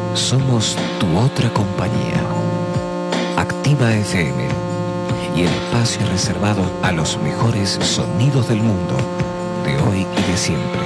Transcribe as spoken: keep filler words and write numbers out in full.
Somos tu otra compañía. Activa F M y el espacio reservado a los mejores sonidos del mundo, de hoy y de siempre.